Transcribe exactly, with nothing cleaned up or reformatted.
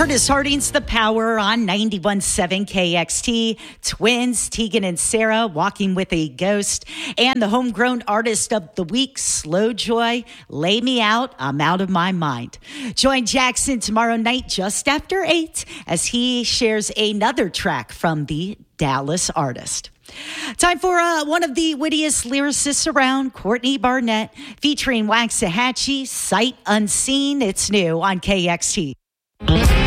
Curtis Harding's The Power on ninety-one point seven K X T. Twins, Tegan and Sarah, Walking with a Ghost. And the homegrown artist of the week, Slow Joy, Lay Me Out, I'm Out of My Mind. Join Jackson tomorrow night just after eight as he shares another track from the Dallas artist. Time for uh, one of the wittiest lyricists around, Courtney Barnett, featuring Waxahachie, Sight Unseen. It's new on K X T.